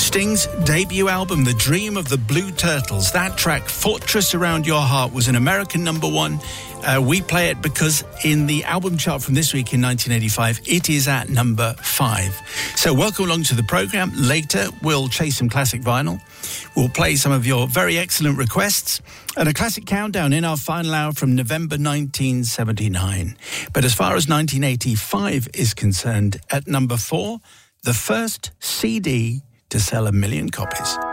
Sting's debut album, The Dream of the Blue Turtles. That track, Fortress Around Your Heart, was an American #1. We play it because in the album chart from this week in 1985, it is at number 5. So welcome along to the programme. Later, we'll chase some classic vinyl. We'll play some of your very excellent requests and a classic countdown in our final hour from November 1979. But as far as 1985 is concerned, at number 4, the first CD to sell 1 million copies.